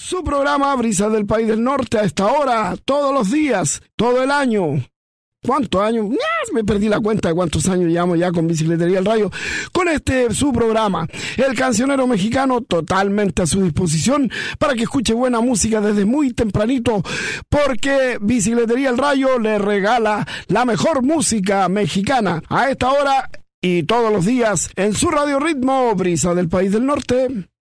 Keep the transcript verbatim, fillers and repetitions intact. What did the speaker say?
Su programa Brisa del País del Norte a esta hora, todos los días, todo el año. ¿Cuántos años? ¡Ya! Me perdí la cuenta de cuántos años llevamos ya con Bicicletería El Rayo. Con este su programa, El Cancionero Mexicano, totalmente a su disposición para que escuche buena música desde muy tempranito, porque Bicicletería El Rayo le regala la mejor música mexicana a esta hora y todos los días en su radio ritmo Brisa del País del Norte.